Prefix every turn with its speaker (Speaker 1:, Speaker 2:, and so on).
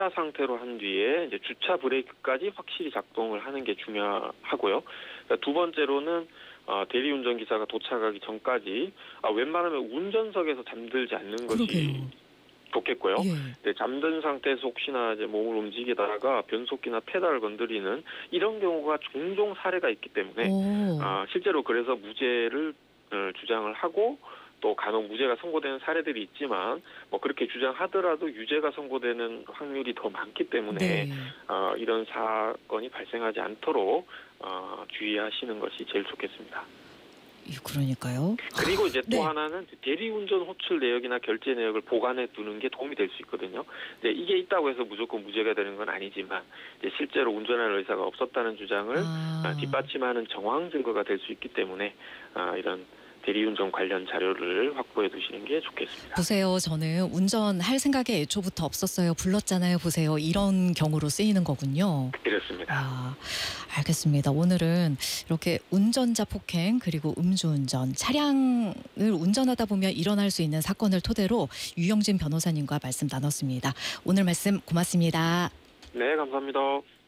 Speaker 1: 상태로 한 뒤에 이제 주차 브레이크까지 확실히 작동을 하는 게 중요하고요. 두 번째로는 대리운전 기사가 도착하기 전까지 웬만하면 운전석에서 잠들지 않는 것이
Speaker 2: 그러게요.
Speaker 1: 좋겠고요.
Speaker 2: 예.
Speaker 1: 네, 잠든 상태에서 혹시나 이제 몸을 움직이다가 변속기나 페달을 건드리는 이런 경우가 종종 사례가 있기 때문에
Speaker 2: 오.
Speaker 1: 실제로 그래서 무죄를 주장을 하고 또 간혹 무죄가 선고되는 사례들이 있지만 뭐 그렇게 주장하더라도 유죄가 선고되는 확률이 더 많기 때문에
Speaker 2: 네.
Speaker 1: 이런 사건이 발생하지 않도록 주의하시는 것이 제일 좋겠습니다.
Speaker 2: 그러니까요.
Speaker 1: 그리고 이제 또
Speaker 2: 네.
Speaker 1: 하나는 대리운전 호출 내역이나 결제 내역을 보관해 두는 게 도움이 될 수 있거든요. 이게 있다고 해서 무조건 무죄가 되는 건 아니지만 실제로 운전할 의사가 없었다는 주장을 뒷받침하는 정황 증거가 될 수 있기 때문에 이런 대리운전 관련 자료를 확보해 두시는 게 좋겠습니다.
Speaker 2: 보세요. 저는 운전할 생각이 애초부터 없었어요. 불렀잖아요. 보세요. 이런 경우로 쓰이는 거군요.
Speaker 1: 그렇습니다.
Speaker 2: 알겠습니다. 오늘은 이렇게 운전자 폭행 그리고 음주운전, 차량을 운전하다 보면 일어날 수 있는 사건을 토대로 유영진 변호사님과 말씀 나눴습니다. 오늘 말씀 고맙습니다.
Speaker 1: 네, 감사합니다.